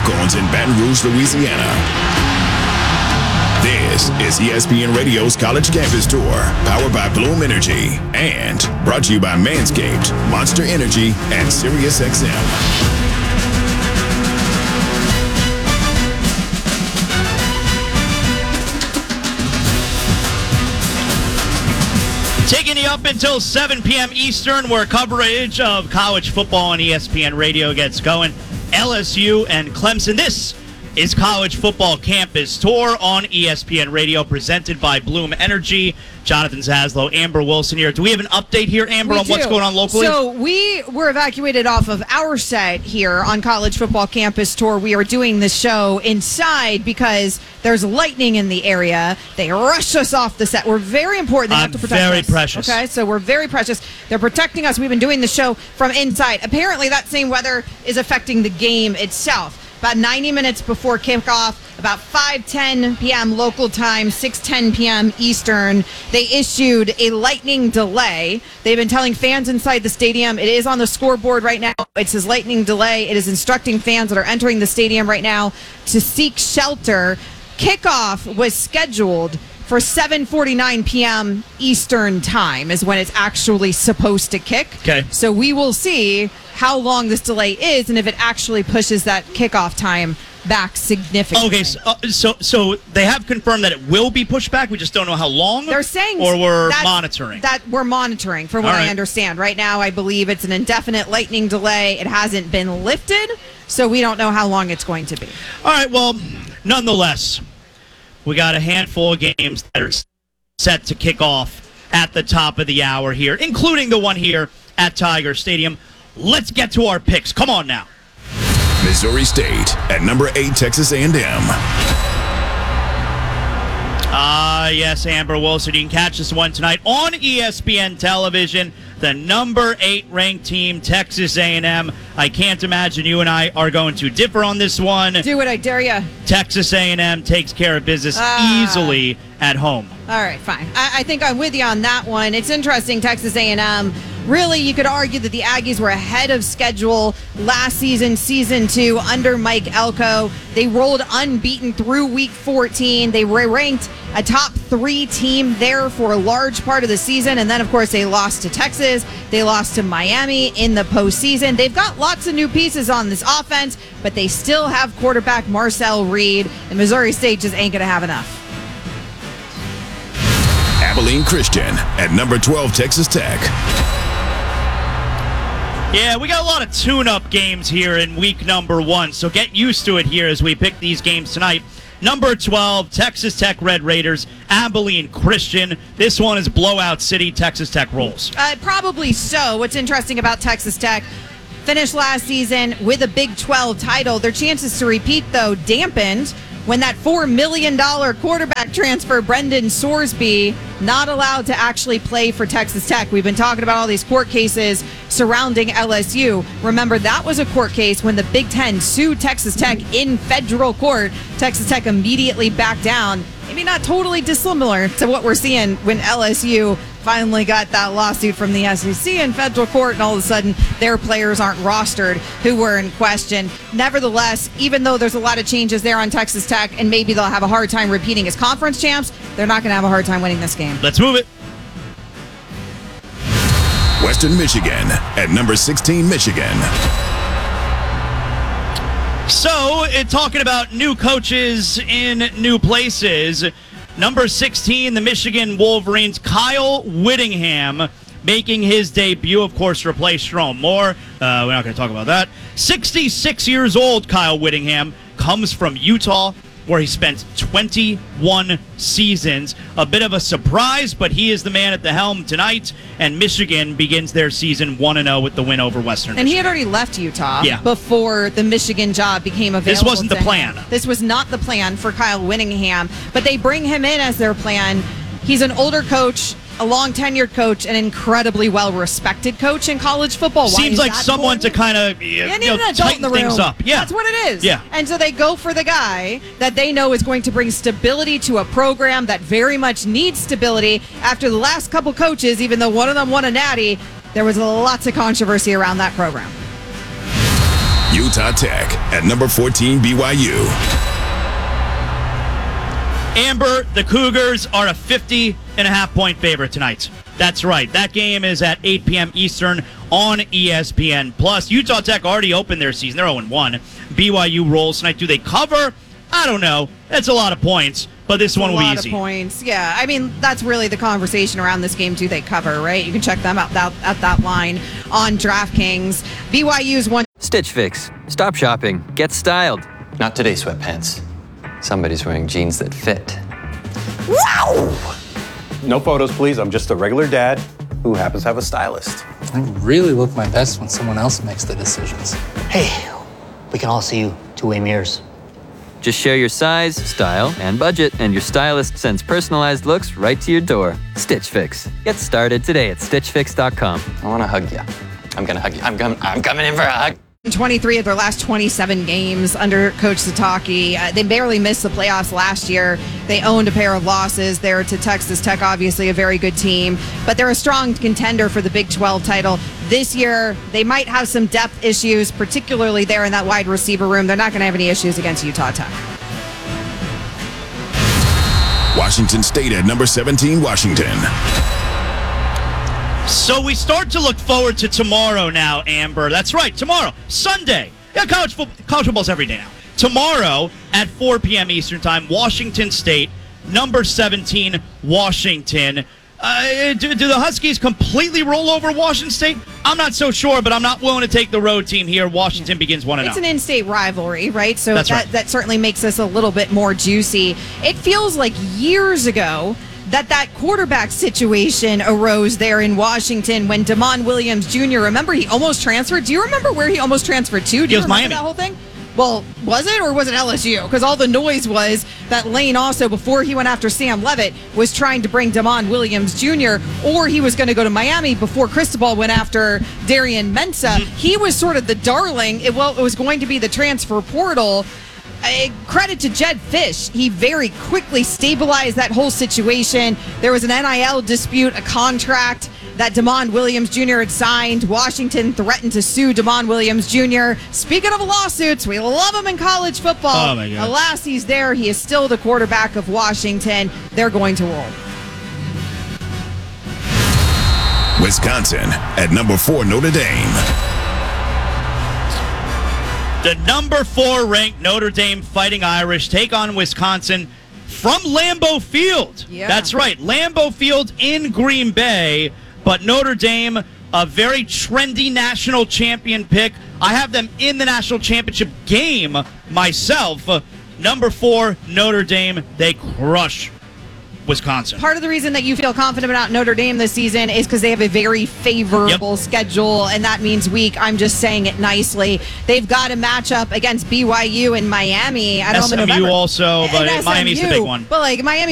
Falcons in Baton Rouge, Louisiana. This is ESPN Radio's College Campus Tour, powered by Bloom Energy, and brought to you by Manscaped, Monster Energy, and SiriusXM. Taking you up until 7 p.m. Eastern, where coverage of college football on ESPN Radio gets going. LSU and Clemson. This is College Football Campus Tour on ESPN Radio, presented by Bloom Energy. Jonathan Zaslow, Amber Wilson here. Do we have an update here, Amber, on what's going on locally? So we were evacuated off of our set here on College Football Campus Tour. We are doing the show inside because there's lightning in the area. They rushed us off the set. We're very important. They have to protect us. Very precious. Okay, so we're very precious. They're protecting us. We've been doing the show from inside. Apparently, that same weather is affecting the game itself. About 90 minutes before kickoff, about 5:10 p.m. local time, 6:10 p.m. Eastern, they issued a lightning delay. They've been telling fans inside the stadium, it is on the scoreboard right now, it says lightning delay. It is instructing fans that are entering the stadium right now to seek shelter. Kickoff was scheduled for 7:49 p.m. Eastern time is when it's actually supposed to kick. Okay. So we will see how long this delay is and if it actually pushes that kickoff time back significantly. Okay, so they have confirmed that it will be pushed back. We just don't know how long. They're saying, or we're monitoring. That we're monitoring, from what I understand. Right now, I believe it's an indefinite lightning delay. It hasn't been lifted, so we don't know how long it's going to be. All right. Well, nonetheless, we got a handful of games that are set to kick off at the top of the hour here, including the one here at Tiger Stadium. Let's get to our picks. Come on now. Missouri State at number 8, Texas A&M. Yes, Amber Wilson. You can catch this one tonight on ESPN television. The number 8 ranked team, Texas A&M. I can't imagine you and I are going to differ on this one. Do it, I dare you. Texas A&M takes care of business easily at home. All right, fine. I think I'm with you on that one. It's interesting, Texas A&M. Really, you could argue that the Aggies were ahead of schedule last season, season 2, under Mike Elko. They rolled unbeaten through week 14. They were ranked a top 3 team there for a large part of the season. And then, of course, they lost to Texas. They lost to Miami in the postseason. They've got lots of new pieces on this offense, but they still have quarterback Marcel Reed. And Missouri State just ain't going to have enough. Abilene Christian at number 12, Texas Tech. Yeah, we got a lot of tune-up games here in week number 1, so get used to it here as we pick these games tonight. Number 12, Texas Tech Red Raiders, Abilene Christian. This one is blowout city. Texas Tech rolls. Probably so. What's interesting about Texas Tech, finished last season with a Big 12 title. Their chances to repeat, though, dampened when that $4 million quarterback transfer, Brendan Sorsby, not allowed to actually play for Texas Tech. We've been talking about all these court cases surrounding LSU. Remember, that was a court case when the Big Ten sued Texas Tech in federal court. Texas Tech immediately backed down. Maybe not totally dissimilar to what we're seeing when LSU finally got that lawsuit from the SEC in federal court, and all of a sudden their players aren't rostered who were in question. Nevertheless, even though there's a lot of changes there on Texas Tech, and maybe they'll have a hard time repeating as conference champs, they're not going to have a hard time winning this game. Let's move it. Western Michigan at number 16, Michigan. So, talking about new coaches in new places, number 16, the Michigan Wolverines, Kyle Whittingham, making his debut, of course, to replace Jerome Moore. We're not going to talk about that. 66 years old, Kyle Whittingham, comes from Utah, where he spent 21 seasons. A bit of a surprise, but he is the man at the helm tonight, and Michigan begins their season 1-0 with the win over Western And Michigan. he had already left Utah before the Michigan job became available. This wasn't the plan. This was not the plan for Kyle Whittingham, but they bring him in as their plan. He's an older coach, a long-tenured coach, an incredibly well-respected coach in college football. Seems like someone to kind of tighten things up. Yeah. That's what it is. Yeah. And so they go for the guy that they know is going to bring stability to a program that very much needs stability. After the last couple coaches, even though one of them won a natty, there was lots of controversy around that program. Utah Tech at number 14 BYU. Amber, the Cougars are a 50.5-point favorite tonight. That's right. That game is at 8 p.m. Eastern on ESPN+. Plus, Utah Tech already opened their season. They're 0-1. BYU rolls tonight. Do they cover? I don't know. That's a lot of points, but this one will be easy. A lot of points. Yeah, I mean, that's really the conversation around this game. Do they cover, right? You can check them out at that line on DraftKings. BYU's one. Stitch Fix. Stop shopping. Get styled. Not today, sweatpants. Somebody's wearing jeans that fit. Wow! No photos, please. I'm just a regular dad who happens to have a stylist. I really look my best when someone else makes the decisions. Hey, we can all see you two-way mirrors. Just share your size, style, and budget, and your stylist sends personalized looks right to your door. Stitch Fix. Get started today at StitchFix.com. I want to hug you. I'm going to hug you. I'm coming in for a hug. 23 of their last 27 games under Coach Sataki. They barely missed the playoffs last year. They owned a pair of losses there to Texas Tech, obviously a very good team, but they're a strong contender for the Big 12 title. This year, they might have some depth issues, particularly there in that wide receiver room. They're not going to have any issues against Utah Tech. Washington State at number 17, Washington. So we start to look forward to tomorrow now, Amber. That's right, tomorrow, Sunday. Yeah, college football's every day now. Tomorrow at 4 p.m. Eastern Time, Washington State, number 17, Washington. Do the Huskies completely roll over Washington State? I'm not so sure, but I'm not willing to take the road team here. Washington begins 1-0. It's an in-state rivalry, right? So right. That certainly makes this a little bit more juicy. It feels like years ago that quarterback situation arose there in Washington when Damon Williams Jr., remember he almost transferred? Do you remember where he almost transferred to? Do you remember Miami. That whole thing? Well, was it or was it LSU? Because all the noise was that Lane also, before he went after Sam Levitt, was trying to bring Damon Williams Jr., or he was going to go to Miami before Cristobal went after Darian Mensah. He was sort of the darling. It was going to be the transfer portal. Credit to Jedd Fisch. He very quickly stabilized that whole situation. There was an NIL dispute, a contract that Damon Williams Jr. had signed. Washington threatened to sue Damon Williams Jr. Speaking of lawsuits, we love him in college football. Oh my God. Alas, he's there. He is still the quarterback of Washington. They're going to roll. Wisconsin at number 4, Notre Dame. The number 4 ranked Notre Dame Fighting Irish take on Wisconsin from Lambeau Field. Yeah. That's right, Lambeau Field in Green Bay. But Notre Dame, a very trendy national champion pick. I have them in the national championship game myself. Number 4, Notre Dame. They crush Wisconsin. Part of the reason that you feel confident about Notre Dame this season is because they have a very favorable schedule, and that means weak. I'm just saying it nicely. They've got a matchup against BYU and Miami. I don't know SMU also, but Miami's the big one. But like Miami